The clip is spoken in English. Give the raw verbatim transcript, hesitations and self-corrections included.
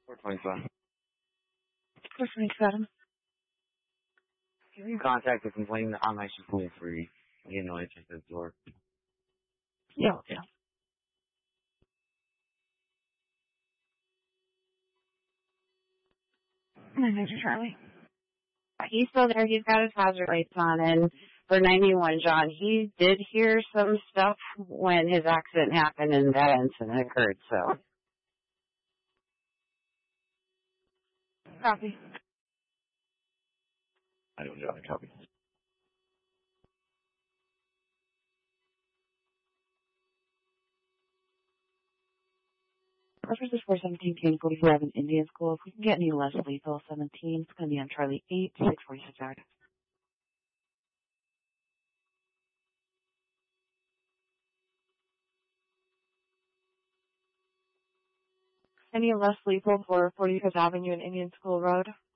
four twenty-five. four twenty-seven. Contact the complainant. I'm actually fully free. You know, it's just the door. Yeah, yeah. nine Major Charlie. He's still there. He's got his hazard lights on. And for ninety-one, John, he did hear some stuff when his accident happened and that incident occurred, so. Copy. I don't know. I copy. Reference is four seventeen, K forty-seven, Indian School. If we can get any less lethal, seventeen, it's going to be on Charlie eight, six forty-six yard. Any less lethal for forty-fifth Avenue and Indian School Road?